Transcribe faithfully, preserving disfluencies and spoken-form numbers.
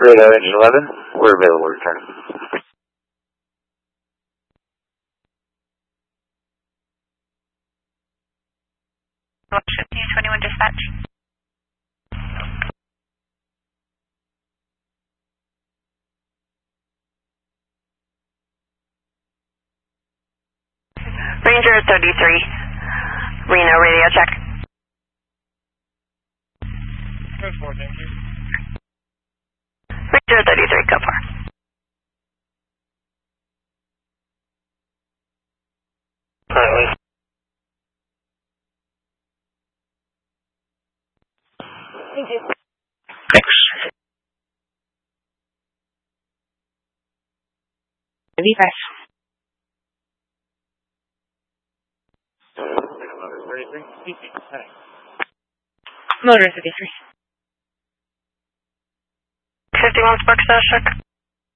Radar engine eleven, we're available to return. fifteen twenty-one dispatch. Ranger thirty-three, Reno radio check. Go for it, thank you. Ranger thirty-three, go for. Alright, Thank you. thanks. thirty-five. thirty-three? Hi. Motor thirty-three. fifty-one Spark status check.